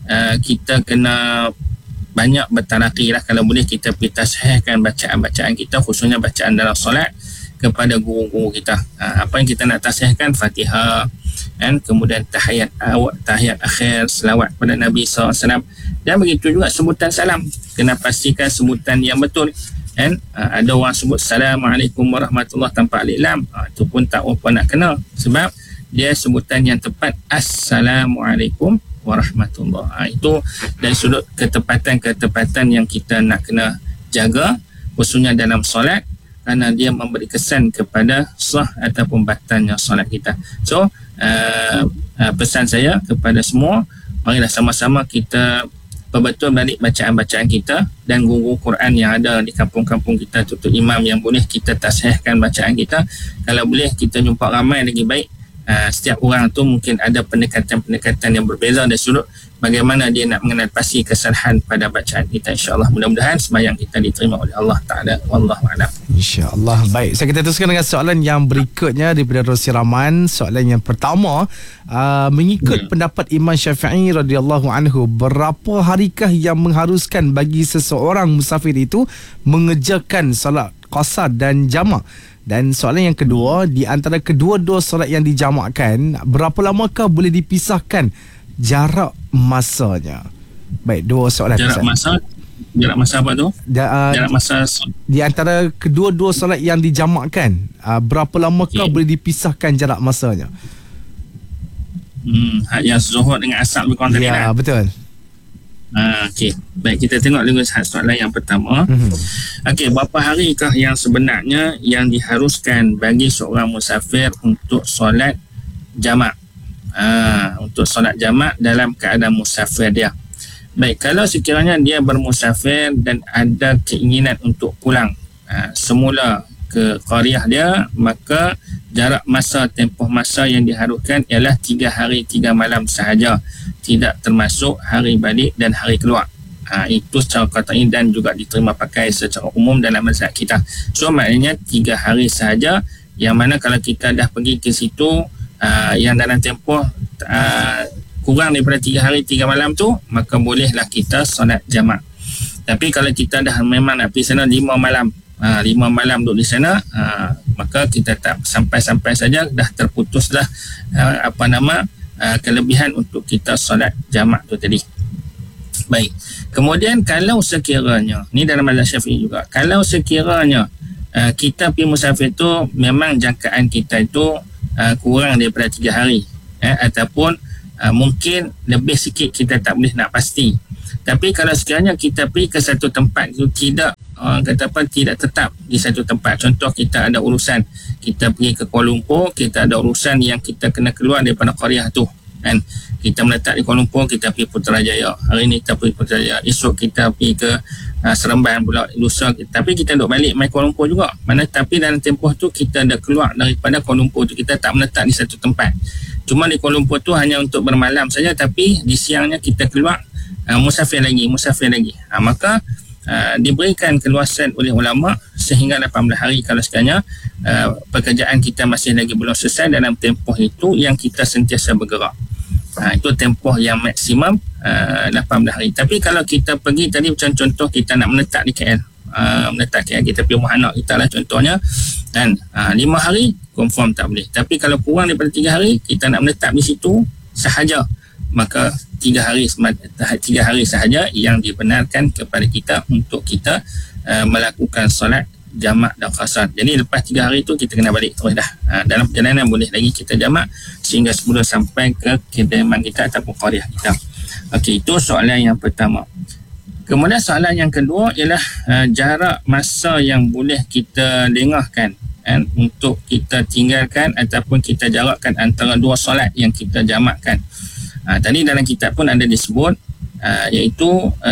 kita kena banyak bertaraqi lah, kalau boleh kita pergi tasihkan bacaan-bacaan kita, khususnya bacaan dalam solat, kepada guru-guru kita. Apa yang kita nak tasihkan, Fatihah kan, kemudian tahiyat akhir, selawat kepada Nabi SAW, dan begitu juga sebutan salam, kena pastikan sebutan yang betul kan. Ada orang sebut Assalamualaikum warahmatullahi tanpa alif lam, itu pun tak apa nak kena, sebab dia sebutan yang tepat Assalamualaikum warahmatullahi. Itu dari sudut ketepatan yang kita nak kena jaga, khususnya dalam solat, kerana dia memberi kesan kepada sah ataupun batalnya solat kita. So pesan saya kepada semua, marilah sama-sama kita perbetul balik bacaan-bacaan kita, dan guru Quran yang ada di kampung-kampung kita, tutup imam yang boleh kita tasihkan bacaan kita. Kalau boleh kita jumpa ramai lagi baik. Setiap orang tu mungkin ada pendekatan-pendekatan yang berbeza dari sudut bagaimana dia nak mengenal pasti kesalahan pada bacaan kita. InsyaAllah mudah-mudahan sembahyang kita diterima oleh Allah Ta'ala. Wallahu a'lam. InsyaAllah. Baik, saya kita teruskan dengan soalan yang berikutnya daripada Rosi Rahman. Soalan yang pertama, mengikut pendapat Imam Syafi'i radhiyallahu anhu, berapa harikah yang mengharuskan bagi seseorang musafir itu mengerjakan solat qasar dan jamak? Dan soalan yang kedua, di antara kedua-dua solat yang dijamakkan, berapa lamakah boleh dipisahkan jarak masanya? Baik, dua soalan. Jarak masa apa tu? Jarak masa di antara kedua-dua solat yang dijamakkan, berapa lamakah boleh dipisahkan jarak masanya? Yang zuhur dengan asar lebih kurang tadi lah. Ya, betul. Okey, baik, kita tengok dulu soalan yang pertama. Okey, berapa harikah yang sebenarnya yang diharuskan bagi seorang musafir untuk solat jamak? Untuk solat jamak dalam keadaan musafir dia. Baik, kalau sekiranya dia bermusafir dan ada keinginan untuk pulang semula ke qaryah dia, maka jarak masa, tempoh masa yang diharuskan ialah 3 hari 3 malam sahaja, tidak termasuk hari balik dan hari keluar. Itu secara qat'i dan juga diterima pakai secara umum dalam mazhab kita. So maknanya 3 hari sahaja, yang mana kalau kita dah pergi ke situ yang dalam tempoh kurang daripada 3 hari 3 malam tu, maka bolehlah kita solat jamak. Tapi kalau kita dah memang nak pergi sana 5 malam, 5 malam duduk di sana, maka kita tak sampai-sampai saja, dah terputuslah kelebihan untuk kita solat jamak tu tadi. Baik, kemudian kalau sekiranya, ni dalam mazhab Syafi'i juga, kalau sekiranya kita pergi musafir tu memang jangkaan kita itu kurang daripada 3 hari, ataupun mungkin lebih sikit, kita tak boleh nak pasti. Tapi kalau sekiranya kita pergi ke satu tempat itu tidak tidak tetap di satu tempat, contoh kita ada urusan, kita pergi ke Kuala Lumpur, kita ada urusan yang kita kena keluar daripada Qaryah tu kan, kita meletak di Kuala Lumpur, kita pergi Putrajaya, hari ni kita pergi Putrajaya, esok kita pergi ke Seremban pula, lusa tapi kita duduk balik mai Kuala Lumpur juga, tapi dalam tempoh tu kita dah keluar daripada Kuala Lumpur tu, kita tak meletak di satu tempat, cuma di Kuala Lumpur tu hanya untuk bermalam saja, tapi di siangnya kita keluar musafir lagi, maka diberikan keluasan oleh ulama sehingga 18 hari kalau sekiranya pekerjaan kita masih lagi belum selesai dalam tempoh itu yang kita sentiasa bergerak. Itu tempoh yang maksimum 18 hari. Tapi kalau kita pergi tadi macam contoh kita nak menetap di KL, kita pergi rumah anak kita lah contohnya, dan 5 hari confirm tak boleh. Tapi kalau kurang daripada 3 hari kita nak menetap di situ sahaja, maka 3 hari sahaja yang dibenarkan kepada kita untuk kita melakukan solat jamak dan qasar. Jadi lepas 3 hari tu kita kena balik terus dah. Dalam perjalanan boleh lagi kita jamak sehingga sebelum sampai ke kediaman kita ataupun qaryah kita. Okey, itu soalan yang pertama. Kemudian soalan yang kedua ialah jarak masa yang boleh kita lengahkan untuk kita tinggalkan ataupun kita jarakkan antara 2 solat yang kita jamakkan. Tadi dalam kitab pun ada disebut iaitu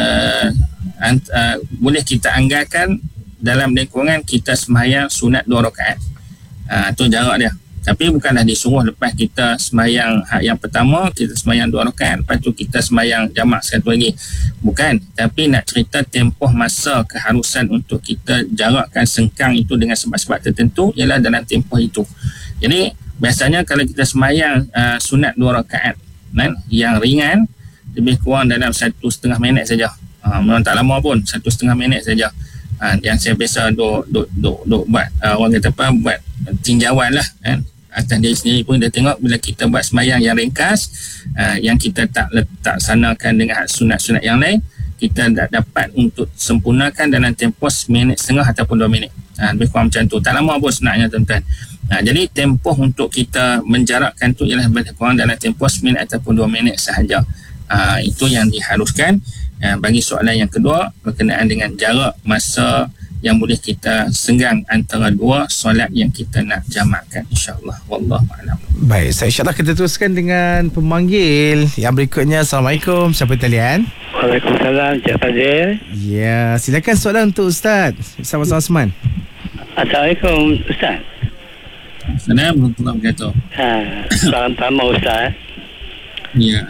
boleh kita anggarkan dalam lingkungan kita sembahyang sunat 2 rakaat. Itu jarak dia. Tapi bukanlah disuruh lepas kita sembahyang yang pertama kita sembahyang 2 rakaat, lepas tu kita sembahyang jamak satu lagi. Bukan, tapi nak cerita tempoh masa keharusan untuk kita jarakkan sengkang itu dengan sebab-sebab tertentu ialah dalam tempoh itu. Jadi biasanya kalau kita sembahyang sunat 2 rakaat yang ringan, lebih kurang dalam 1.5 minit saja. Memang tak lama pun, 1.5 minit saja. Yang saya biasa duk buat orang kata apa, buat tinjauan lah atas diri sendiri pun dia tengok bila kita buat sembahyang yang ringkas, yang kita tak sanakan dengan sunat-sunat yang lain, kita dapat untuk sempurnakan dalam tempoh 1.5 minit ataupun 2 minit. Lebih kurang macam tu, tak lama pun sunatnya tuan-tuan. Jadi tempoh untuk kita menjarakkan tu ialah lebih kurang dalam tempoh 1 minit ataupun 2 minit sahaja. Itu yang diharuskan. Bagi soalan yang kedua berkenaan dengan jarak masa yang boleh kita senggang antara 2 solat yang kita nak jamakkan, insya-Allah. Wallahu a'lam. Baik, insya-Allah kita teruskan dengan pemanggil yang berikutnya. Assalamualaikum, siapa talian? Waalaikumsalam, Cik Fazil. Ya, silakan soalan untuk Ustaz sama-sama Osman. Assalamualaikum Ustaz. Assalamualaikum warahmatullahi wabarakatuh. Salam pertama Ustaz. Ya.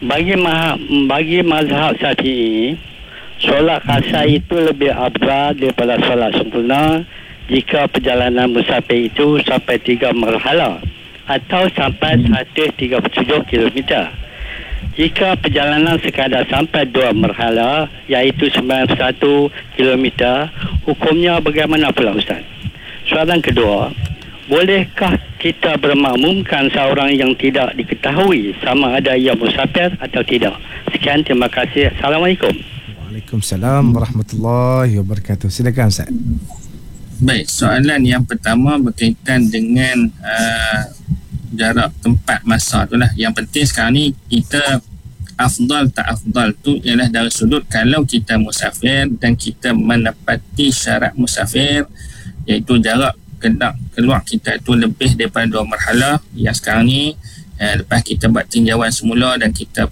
Bagi mazhab Syafi'i, solat qasar itu lebih afdal daripada solat sempurna jika perjalanan musafir itu sampai 3 marhalah atau sampai 137 km. Jika perjalanan sekadar sampai 2 marhalah iaitu 91 km, hukumnya bagaimana pula Ustaz? Soalan kedua, bolehkah kita bermakmumkan seorang yang tidak diketahui sama ada ia musafir atau tidak? Sekian, terima kasih. Assalamualaikum. Waalaikumsalam warahmatullahi wabarakatuh. Silakan Ustaz. Baik, soalan yang pertama berkaitan dengan jarak tempat masa tu lah. Yang penting sekarang ni kita afdal tak afdal tu ialah dari sudut kalau kita musafir dan kita menepati syarat musafir, iaitu jarak keluar kita itu lebih daripada 2 marhalah yang sekarang ni. Lepas kita buat tinjauan semula dan kita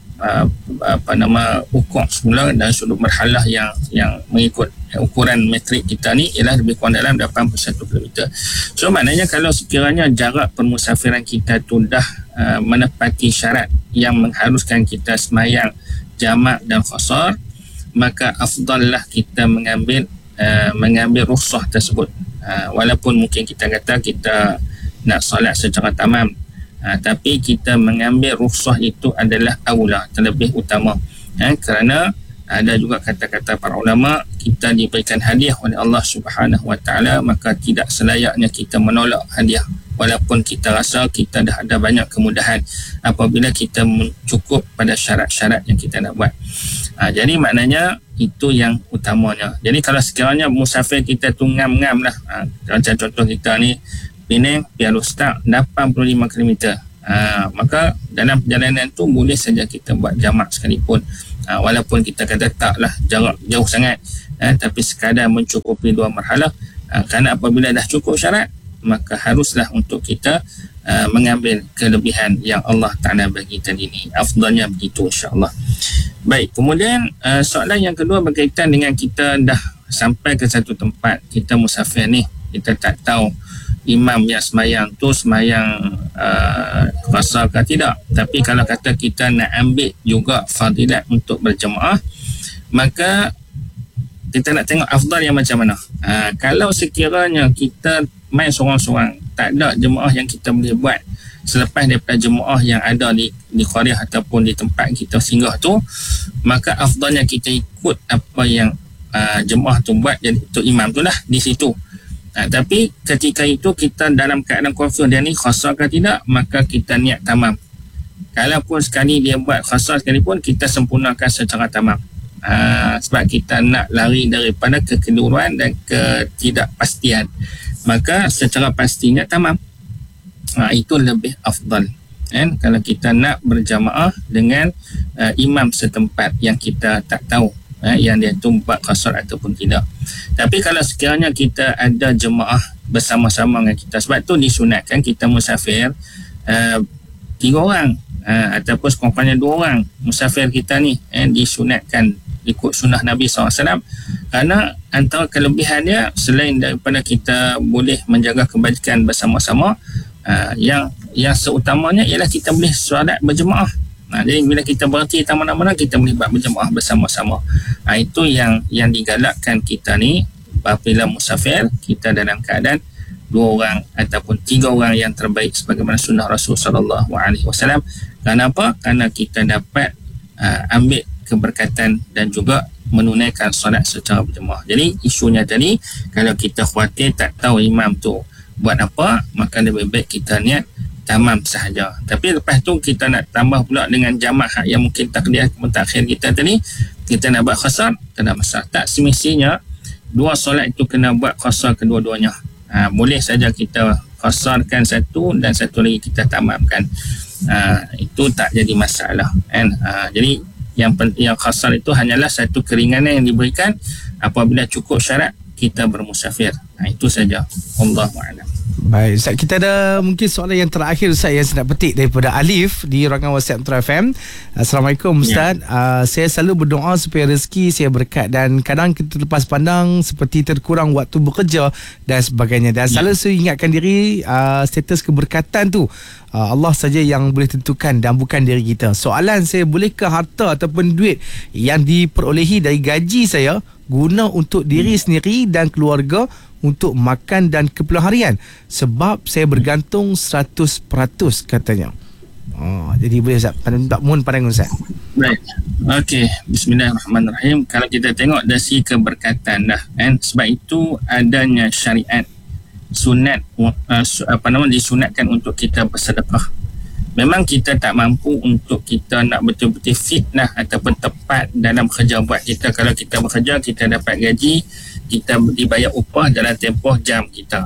ukur semula dari sudut marhalah yang mengikut ukuran metrik kita ni ialah lebih kurang dalam 81 km. So maknanya kalau sekiranya jarak permusafiran kita tu dah menepati syarat yang mengharuskan kita sembahyang jamak dan qasar, maka afdallah kita mengambil rukhsah tersebut. Walaupun mungkin kita kata kita nak solat secara tamam, tapi kita mengambil rukhsah itu adalah aula, terlebih utama, kerana ada juga kata-kata para ulama, kita diberikan hadiah oleh Allah Subhanahu Wa Taala, maka tidak selayaknya kita menolak hadiah walaupun kita rasa kita dah ada banyak kemudahan apabila kita mencukup pada syarat-syarat yang kita nak buat. Jadi maknanya itu yang utamanya. Jadi kalau sekiranya musafir kita tu ngam-ngam lah, macam contoh kita ni Penang Piala Ustaz 85 km, maka dalam perjalanan tu boleh saja kita buat jamak sekalipun, walaupun kita kata taklah jarak jauh sangat, tapi sekadar mencukupi 2 marhalah, kerana apabila dah cukup syarat maka haruslah untuk kita mengambil kelebihan yang Allah Ta'ala bagi tadi ni. Afdalnya begitu, insyaAllah. Baik, kemudian soalan yang kedua berkaitan dengan kita dah sampai ke satu tempat, kita musafir ni, kita tak tahu imam yang semayang tu semayang qasar ke tidak, tapi kalau kata kita nak ambil juga fadilat untuk berjemaah, maka kita nak tengok afdal yang macam mana. Kalau sekiranya kita main sorang-sorang, tak ada jemaah yang kita boleh buat selepas daripada jemaah yang ada di qaryah ataupun di tempat kita singgah tu, maka afdalnya kita ikut apa yang jemaah tu buat, jadi untuk imam tu lah di situ. Tapi ketika itu kita dalam keadaan confused, dia ni khasar ke tidak, maka kita niat tamam. Kalaupun sekali dia buat khasar sekalipun, kita sempurnakan secara tamam. Sebab kita nak lari daripada kekeliruan dan ketidakpastian, maka secara pastinya tamam. Itu lebih afdal, kan? Kalau kita nak berjamaah dengan imam setempat yang kita tak tahu yang dia tu buat qasar ataupun tidak. Tapi kalau sekiranya kita ada jemaah bersama-sama dengan kita, sebab tu disunatkan kita musafir 3 orang ataupun sekurang-kurangnya 2 orang musafir kita ni, disunatkan ikut sunnah Nabi SAW, kerana antara kelebihan dia selain daripada kita boleh menjaga kebajikan bersama-sama, yang seutamanya ialah kita boleh solat berjemaah. Jadi bila kita berhenti mana-mana, kita boleh buat berjemaah bersama-sama. Itu yang digalakkan kita ni, apabila musafir kita dalam keadaan 2 orang ataupun 3 orang yang terbaik sebagaimana sunnah Rasul SAW. Kenapa? Kerana kita dapat ambil keberkatan dan juga menunaikan solat secara berjemaah. Jadi isunya tadi, kalau kita khawatir tak tahu imam tu buat apa, maka lebih baik kita niat tamam sahaja. Tapi lepas tu kita nak tambah pula dengan jamaah yang mungkin takdir mutakhir kita tadi, kita nak buat qasar, tak ada masalah. Tak semestinya 2 solat itu kena buat qasar kedua-duanya. Boleh saja kita qasarkan satu dan satu lagi kita tamamkan. Itu tak jadi masalah, kan? Jadi yang qasar itu hanyalah satu keringanan yang diberikan apabila cukup syarat kita bermusafir. Itu saja. Allahu a'lam. Baik, Ustaz, kita ada mungkin soalan yang terakhir, Ustaz, yang saya nak petik daripada Alif di ruangan WhatsApp Metro FM. Assalamualaikum, Ustaz. Saya selalu berdoa supaya rezeki saya berkat dan kadang kita lepas pandang seperti terkurang waktu bekerja dan sebagainya. Dan selalu saya ingatkan diri status keberkatan tu Allah saja yang boleh tentukan dan bukan diri kita. Soalan saya, bolehkah harta ataupun duit yang diperolehi dari gaji saya guna untuk diri sendiri dan keluarga untuk makan dan keperluan harian, sebab saya bergantung 100% katanya. Jadi boleh, Ustaz, mohon pandangan Ustaz. Baik. Okey, bismillahirrahmanirrahim. Kalau kita tengok dari segi keberkatan dah, kan, sebab itu adanya syariat sunat, disunatkan untuk kita bersedekah. Memang kita tak mampu untuk kita nak betul-betul fit lah ataupun tepat dalam kerja buat kita. Kalau kita bekerja, kita dapat gaji, kita dibayar upah dalam tempoh jam kita.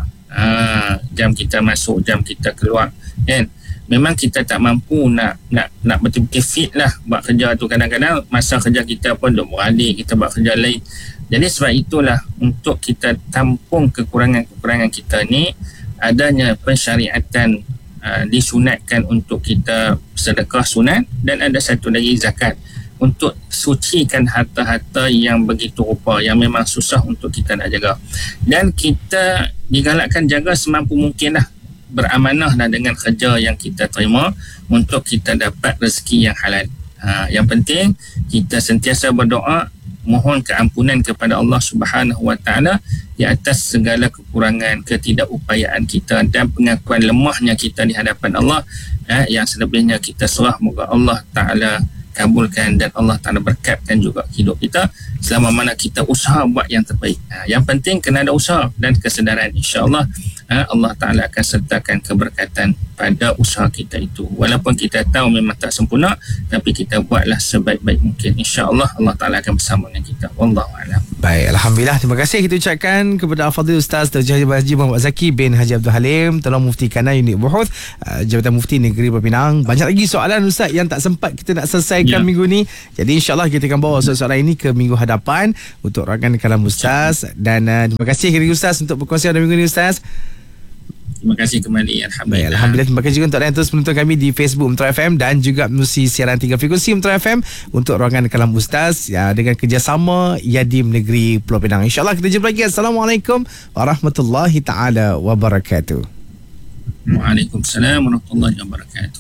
Jam kita masuk, jam kita keluar, kan? Memang kita tak mampu nak betul-betul fit lah buat kerja tu. Kadang-kadang masa kerja kita pun duk beralih, kita buat kerja lain. Jadi sebab itulah, untuk kita tampung kekurangan-kekurangan kita ni, adanya pensyariatan disunatkan untuk kita sedekah sunat, dan ada satu lagi zakat, untuk sucikan harta-harta yang begitu rupa yang memang susah untuk kita nak jaga. Dan kita digalakkan jaga semampu mungkin lah, beramanahlah dengan kerja yang kita terima untuk kita dapat rezeki yang halal. Yang penting kita sentiasa berdoa, mohon keampunan kepada Allah Subhanahu Wa Taala di atas segala kekurangan, ketidakupayaan kita dan pengakuan lemahnya kita di hadapan Allah. Yang selebihnya kita serah, moga Allah Taala kabulkan dan Allah Ta'ala berkatkan juga hidup kita selama mana kita usaha buat yang terbaik. Yang penting kena ada usaha dan kesedaran. InsyaAllah Allah Ta'ala akan sertakan keberkatan pada usaha kita itu. Walaupun kita tahu memang tak sempurna, tapi kita buatlah sebaik-baik mungkin. InsyaAllah Allah Ta'ala akan bersama dengan kita. Wallahualam. Baik, Alhamdulillah. Terima kasih kita ucapkan kepada Al-Fadhil Ustaz Darjah Haji Muhammad Zaki bin Haji Abdul Halim, Tolong Mufti Kanan Unit Buhuth Jabatan Mufti Negeri Pulau Pinang. Banyak lagi soalan Ustaz yang tak sempat kita nak selesaikan minggu ni. Jadi insyaAllah kita akan bawa soalan ini ke minggu hadapan untuk rakan kalam Ustaz. Dan terima kasih kepada Ustaz untuk berkongsi pada minggu ni Ustaz. Terima kasih kembali. Alhamdulillah. Alhamdulillah. Terima kasih juga untuk anda yang terus menonton kami di Facebook Metro FM dan juga menerusi siaran 3 frekuensi Metro FM untuk ruangan kalam Ustaz dengan kerjasama Yadim Negeri Pulau Pinang. InsyaAllah kita jumpa lagi. Assalamualaikum warahmatullahi taala wabarakatuh. Waalaikumsalam warahmatullahi wabarakatuh.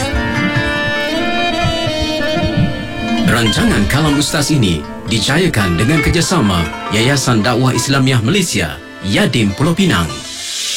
Rancangan Kalam Ustaz ini dijayakan dengan kerjasama Yayasan Dakwah Islamiah Malaysia, Yadim Pulau Pinang.